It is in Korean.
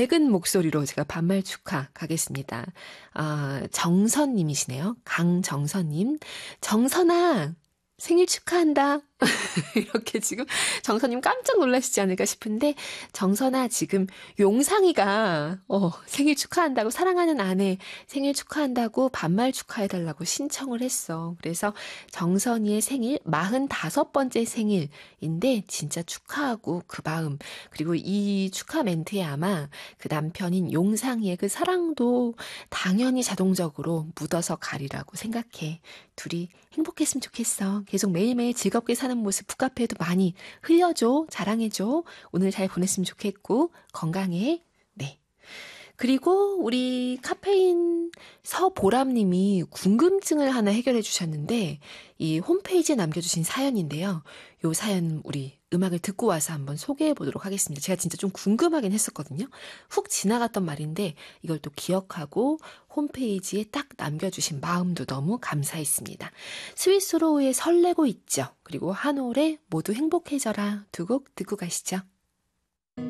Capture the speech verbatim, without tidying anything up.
밝은 목소리로 제가 반말 축하 가겠습니다. 아, 정선님이시네요. 강정선님. 정선아, 생일 축하한다. 이렇게 지금 정선님 깜짝 놀라시지 않을까 싶은데, 정선아, 지금 용상이가 어, 생일 축하한다고, 사랑하는 아내 생일 축하한다고 반말 축하해달라고 신청을 했어. 그래서 정선이의 생일 마흔다섯 번째 생일인데 진짜 축하하고 그 마음, 그리고 이 축하 멘트에 아마 그 남편인 용상이의 그 사랑도 당연히 자동적으로 묻어서 가리라고 생각해. 둘이 행복했으면 좋겠어. 계속 매일매일 즐겁게 사는 모습 북카페에도 많이 흘려줘. 자랑해줘. 오늘 잘 보냈으면 좋겠고 건강해. 네. 그리고 우리 카페인 서보람님이 궁금증을 하나 해결해 주셨는데, 이 홈페이지에 남겨주신 사연인데요. 요 사연 우리 음악을 듣고 와서 한번 소개해 보도록 하겠습니다. 제가 진짜 좀 궁금하긴 했었거든요. 훅 지나갔던 말인데 이걸 또 기억하고 홈페이지에 딱 남겨주신 마음도 너무 감사했습니다. 스위스로우의 설레고 있죠. 그리고 한올의 모두 행복해져라 두 곡 듣고 가시죠.